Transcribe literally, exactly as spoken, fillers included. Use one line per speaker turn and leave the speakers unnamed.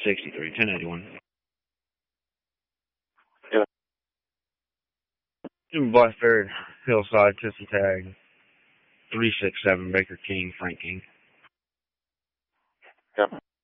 sixty-three, ten eighty-one.
Yeah.
In Blackbird, Hillside, Tissy Tag, three six seven, Baker King, Frank King.
Yeah.